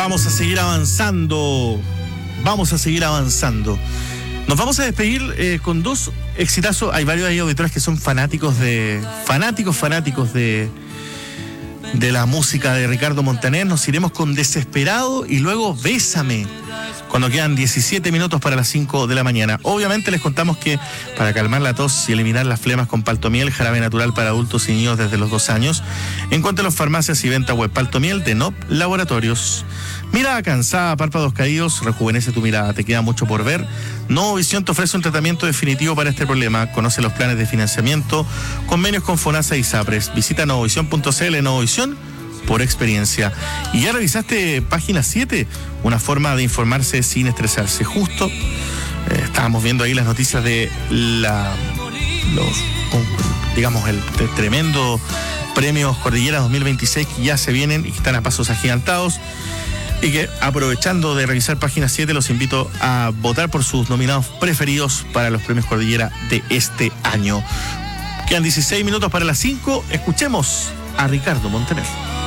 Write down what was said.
vamos a seguir avanzando. Vamos a seguir avanzando. Nos vamos a despedir con dos exitazos. Hay varios ahí auditores que son fanáticos de la música de Ricardo Montaner. Nos iremos con Desesperado y luego Bésame, cuando quedan 17 minutos para las 5 de la mañana. Obviamente les contamos que para calmar la tos y eliminar las flemas con Paltomiel, jarabe natural para adultos y niños desde los 2 años, encuéntralo en farmacias y venta web. Paltomiel de NOP Laboratorios. Mirada cansada, párpados caídos, rejuvenece tu mirada. Te queda mucho por ver. Novovisión te ofrece un tratamiento definitivo para este problema. Conoce los planes de financiamiento, convenios con FONASA y SAPRES. Visita novovisión.cl. Novovisión por experiencia. ¿Y ya revisaste página 7? Una forma de informarse sin estresarse. Justo estábamos viendo ahí las noticias de el tremendo Premios Cordillera 2026 que ya se vienen y que están a pasos agigantados. Y que, aprovechando de revisar página 7, los invito a votar por sus nominados preferidos para los Premios Cordillera de este año. Quedan 16 minutos para las 5. Escuchemos a Ricardo Montaner.